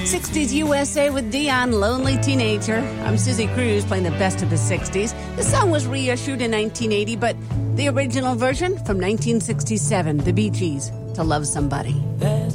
60s USA with Dion, Lonely Teenager. I'm Susie Cruz playing the best of the 60s. The song was reissued in 1980, but the original version from 1967, the Bee Gees, To Love Somebody.